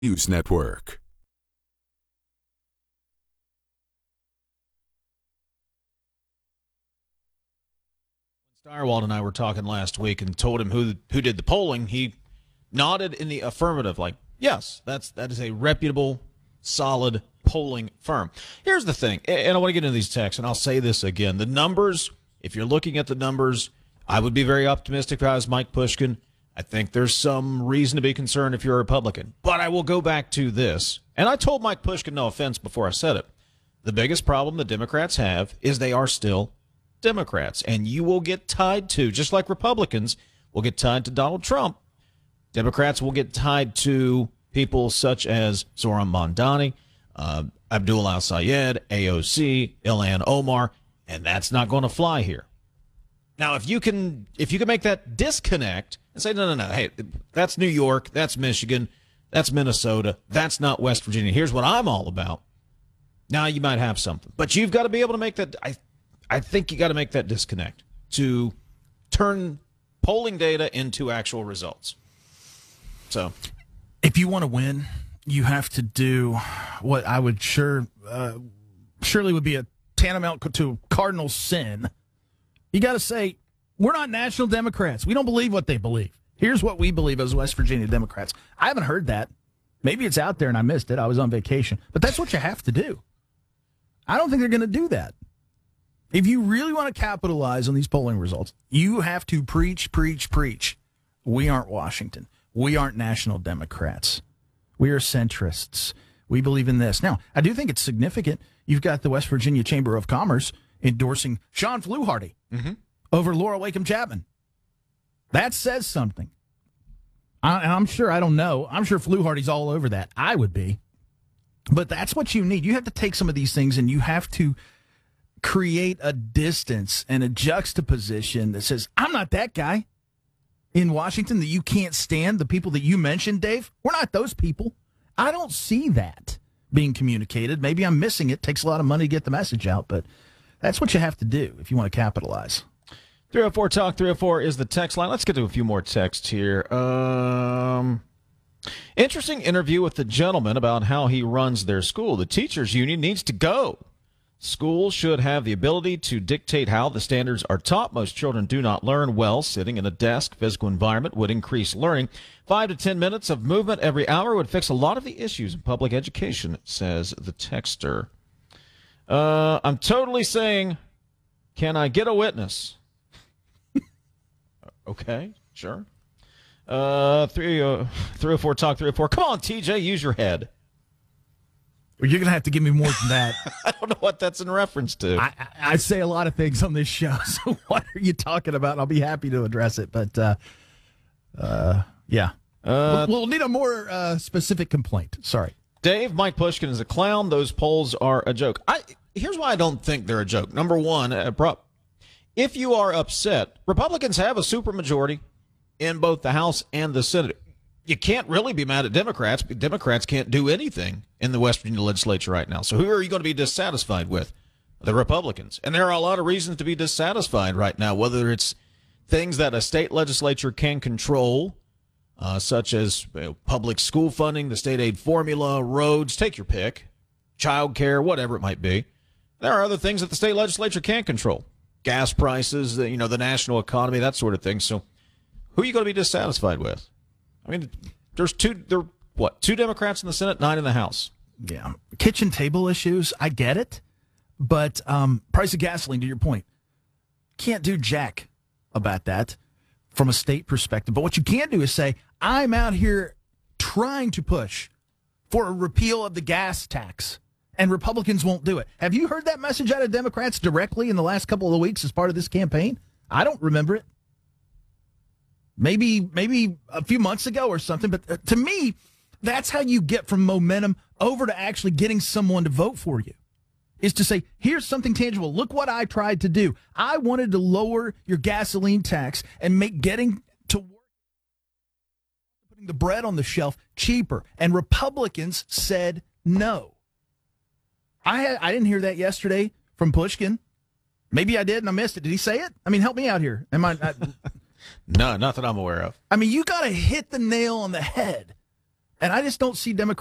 News Network. Stirewalt and I were talking last week and told him who did the polling. He nodded in the affirmative, like, yes, that is a reputable, solid polling firm. Here's the thing, and I want to get into these texts, and I'll say this again. The numbers, if you're looking at the numbers, I would be very optimistic if I was Mike Pushkin. I think there's some reason to be concerned if you're a Republican. But I will go back to this, and I told Mike Pushkin no offense before I said it. The biggest problem the Democrats have is they are still Democrats, and you will get tied to, just like Republicans will get tied to Donald Trump, Democrats will get tied to people such as Zohran Mamdani, Abdul Al-Sayed, AOC, Ilhan Omar, and that's not going to fly here. Now, if you can make that disconnect and say, no, hey, that's New York, that's Michigan, that's Minnesota, that's not West Virginia. Here's what I'm all about. Now you might have something, but you've got to be able to make that. I think you got to make that disconnect to turn polling data into actual results. So, if you want to win, you have to do what I would surely would be a tantamount to cardinal sin. You got to say, we're not national Democrats. We don't believe what they believe. Here's what we believe as West Virginia Democrats. I haven't heard that. Maybe it's out there and I missed it. I was on vacation. But that's what you have to do. I don't think they're going to do that. If you really want to capitalize on these polling results, you have to preach. We aren't Washington. We aren't national Democrats. We are centrists. We believe in this. Now, I do think it's significant. You've got the West Virginia Chamber of Commerce endorsing Sean Fluharty over Laura Wakeham Chapman. That says something. I'm sure Fluharty's all over that. I would be. But that's what you need. You have to take some of these things and you have to create a distance and a juxtaposition that says, I'm not that guy in Washington that you can't stand. The people that you mentioned, Dave, we're not those people. I don't see that being communicated. Maybe I'm missing it. Takes a lot of money to get the message out, but that's what you have to do if you want to capitalize. 304 Talk 304 is the text line. Let's get to a few more texts here. Interesting interview with the gentleman about how he runs their school. The teachers union needs to go. Schools should have the ability to dictate how the standards are taught. Most children do not learn well sitting in a desk. Physical environment would increase learning. 5 to 10 minutes of movement every hour would fix a lot of the issues in public education, says the texter. I'm totally saying, can I get a witness? Okay, sure. 304 Talk 304. Come on, TJ, use your head. Well, you're going to have to give me more than that. I don't know what that's in reference to. I say a lot of things on this show, so what are you talking about? I'll be happy to address it, but yeah. We'll need a more specific complaint. Sorry. Dave, Mike Pushkin is a clown. Those polls are a joke. Here's why I don't think they're a joke. Number one, if you are upset, Republicans have a supermajority in both the House and the Senate. You can't really be mad at Democrats. Democrats can't do anything in the West Virginia legislature right now. So who are you going to be dissatisfied with? The Republicans. And there are a lot of reasons to be dissatisfied right now, whether it's things that a state legislature can control, such as public school funding, the state aid formula, roads, take your pick, child care, whatever it might be. There are other things that the state legislature can't control. Gas prices, the national economy, that sort of thing. So who are you going to be dissatisfied with? I mean, there's two Democrats in the Senate, 9 in the House. Yeah. Kitchen table issues, I get it. But price of gasoline, to your point, can't do jack about that from a state perspective. But what you can do is say, I'm out here trying to push for a repeal of the gas tax, and Republicans won't do it. Have you heard that message out of Democrats directly in the last couple of weeks as part of this campaign? I don't remember it. Maybe a few months ago or something, but to me, that's how you get from momentum over to actually getting someone to vote for you, is to say, here's something tangible. Look what I tried to do. I wanted to lower your gasoline tax and make getting to work, putting the bread on the shelf, cheaper. And Republicans said no. I didn't hear that yesterday from Pushkin. Maybe I did and I missed it. Did he say it? I mean, help me out here. Am I No, not that I'm aware of. I mean, you got to hit the nail on the head And I just don't see Democrats